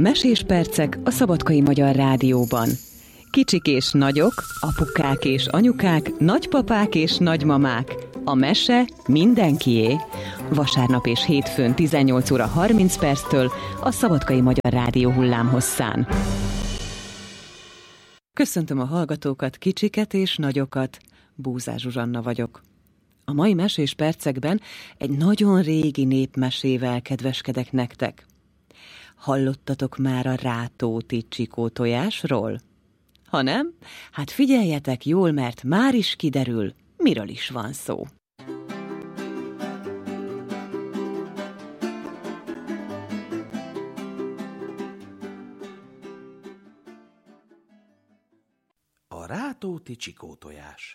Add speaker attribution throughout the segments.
Speaker 1: Mesés percek a Szabadkai Magyar Rádióban. Kicsik és nagyok, apukák és anyukák, nagypapák és nagymamák. A mese mindenkié. Vasárnap és hétfőn 18 óra 30 perctől a Szabadkai Magyar Rádió hullámhosszán. Köszöntöm a hallgatókat, kicsiket és nagyokat. Búzás Zsuzsanna vagyok. A mai mesés percekben egy nagyon régi népmesével kedveskedek nektek. Hallottatok már a Rátóti csikótojásról? Ha nem, hát figyeljetek jól, mert már is kiderül, miről is van szó.
Speaker 2: A Rátóti csikótojás.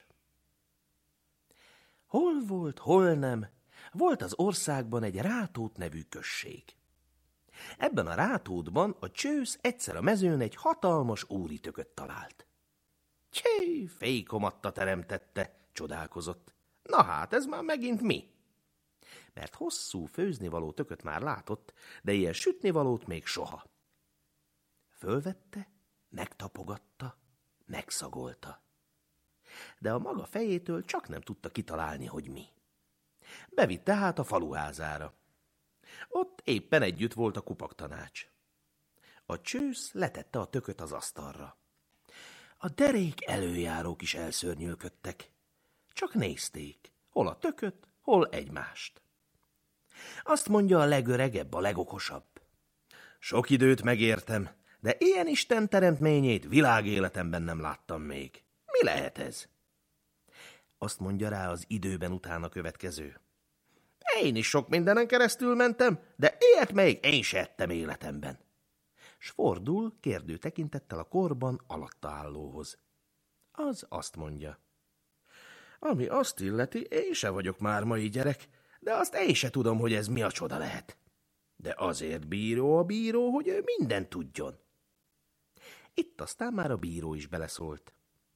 Speaker 2: Hol volt, hol nem, volt az országban egy Rátót nevű község. Ebben a Rátótban a csősz egyszer a mezőn egy hatalmas úritököt talált. Csé, fékomatta teremtette, csodálkozott. Na hát, ez már megint mi? Mert hosszú főznivaló tököt már látott, de ilyen sütnivalót még soha. Fölvette, megtapogatta, megszagolta. De a maga fejétől csak nem tudta kitalálni, hogy mi. Bevitt tehát a faluházára. Ott éppen együtt volt a kupaktanács. A csősz letette a tököt az asztalra. A derék előjárók is elszörnyűködtek. Csak nézték, hol a tököt, hol egymást. Azt mondja a legöregebb, a legokosabb. Sok időt megértem, de ilyen Isten teremtményét világéletemben nem láttam még. Mi lehet ez? Azt mondja rá az időben utána következő. Én is sok mindenen keresztül mentem, de ilyet még én se ettem életemben. S fordul kérdő tekintettel a korban alatta állóhoz. Az azt mondja. Ami azt illeti, én se vagyok már mai gyerek, de azt én se tudom, hogy ez mi a csoda lehet. De azért bíró a bíró, hogy ő mindent tudjon. Itt aztán már a bíró is beleszólt.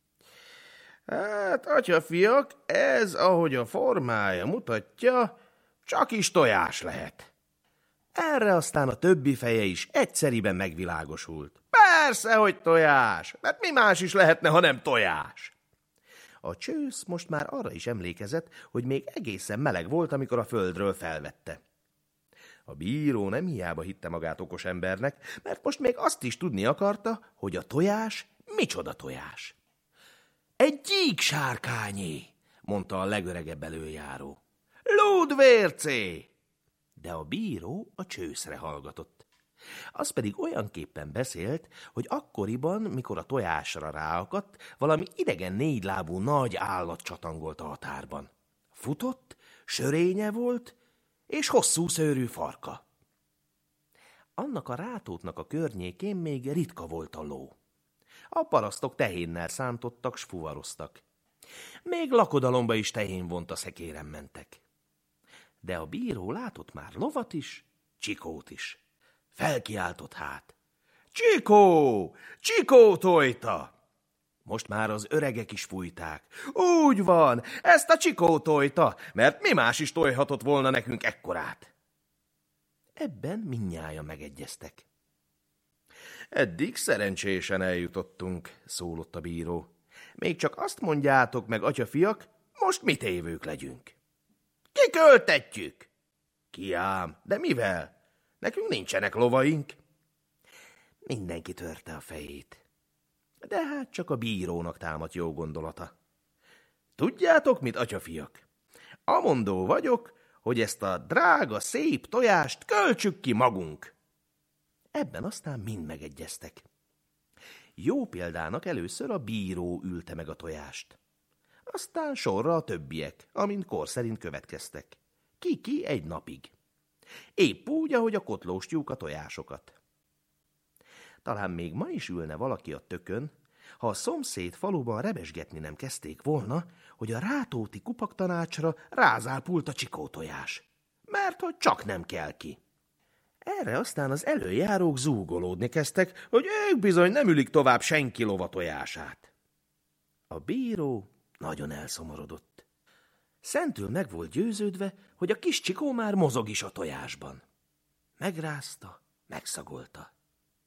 Speaker 2: Hát, atyafiak, ez, ahogy a formája mutatja, csak is tojás lehet. Erre aztán a többi feje is egyszeriben megvilágosult. Persze, hogy tojás, mert mi más is lehetne, ha nem tojás. A csősz most már arra is emlékezett, hogy még egészen meleg volt, amikor a földről felvette. A bíró nem hiába hitte magát okos embernek, mert most még azt is tudni akarta, hogy a tojás micsoda tojás. Egy gyíksárkányé, mondta a legöregebb előjáró. Lúdvércé! De a bíró a csőszre hallgatott. Az pedig olyanképpen beszélt, hogy akkoriban, mikor a tojásra ráakadt, valami idegen négylábú nagy állat csatangolt a határban. Futott, sörénye volt, és hosszú szőrű farka. Annak a Rátótnak a környékén még ritka volt a ló. A parasztok tehénnel szántottak, s fuvaroztak. Még lakodalomba is tehén a szekéren mentek. De a bíró látott már lovat is, csikót is. Felkiáltott hát. Csikó! Csikó tojta! Most már az öregek is fújták. Úgy van, ezt a Csikó tojta, mert mi más is tojhatott volna nekünk ekkorát. Ebben mindnyájan megegyeztek. Eddig szerencsésen eljutottunk, szólott a bíró. Még csak azt mondjátok meg, atyafiak, most mi tévők legyünk. Kiköltetjük! Ki ám, de mivel? Nekünk nincsenek lovaink. Mindenki törte a fejét. De hát csak a bírónak támadt jó gondolata. Tudjátok mit, atyafiak? Amondó vagyok, hogy ezt a drága, szép tojást költsük ki magunk. Ebben aztán mind megegyeztek. Jó példának először a bíró ülte meg a tojást. Aztán sorra a többiek, amint kor szerint következtek. Ki egy napig. Épp úgy, ahogy a kotlós tyúk a tojásokat. Talán még ma is ülne valaki a tökön, ha a szomszéd faluban rebesgetni nem kezdték volna, hogy a Rátóti kupaktanácsra rázápult a csikótojás. Mert hogy csak nem kell ki. Erre aztán az előjárók zúgolódni kezdtek, hogy ők bizony nem ülik tovább senki lovatojását. A bíró nagyon elszomorodott. Szentül meg volt győződve, hogy a kis Csikó már mozog is a tojásban. Megrázta, megszagolta.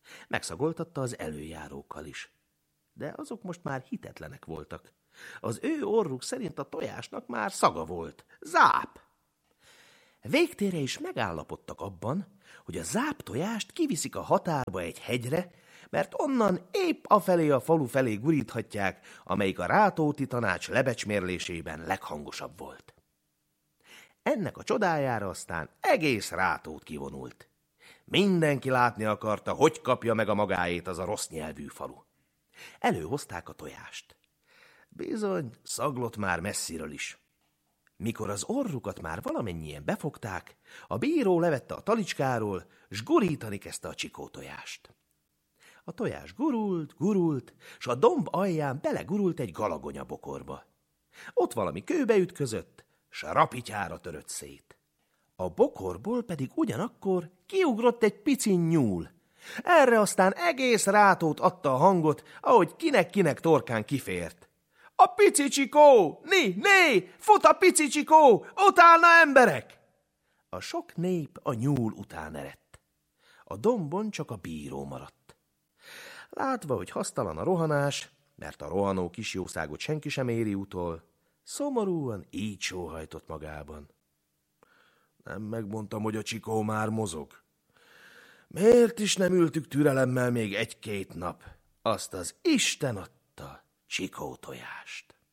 Speaker 2: Megszagoltatta az előjárókkal is. De azok most már hitetlenek voltak. Az ő orruk szerint a tojásnak már szaga volt. Záp! Végtére is megállapodtak abban, hogy a záp tojást kiviszik a határba egy hegyre, mert onnan épp afelé a falu felé guríthatják, amelyik a Rátóti tanács lebecsmérlésében leghangosabb volt. Ennek a csodájára aztán egész Rátót kivonult. Mindenki látni akarta, hogy kapja meg a magáét az a rossz nyelvű falu. Előhozták a tojást. Bizony, szaglott már messziről is. Mikor az orrukat már valamennyien befogták, a bíró levette a talicskáról, s gurítani kezdte a csikótojást. A tojás gurult, s a domb alján belegurult egy galagonya bokorba. Ott valami kőbe ütközött, s rapityára törött szét. A bokorból pedig ugyanakkor kiugrott egy picin nyúl. Erre aztán egész Rátót adta a hangot, ahogy kinek-kinek torkán kifért. A pici csikó! Né! Fut a pici csikó! Utána emberek! A sok nép a nyúl után eredt. A dombon csak a bíró maradt. Látva, hogy hasztalan a rohanás, mert a rohanó kis jószágot senki sem éri utol, szomorúan így sóhajtott magában. Nem megmondtam, hogy a csikó már mozog. Miért is nem ültük türelemmel még 1-2 nap? Azt az Isten adta csikótojást.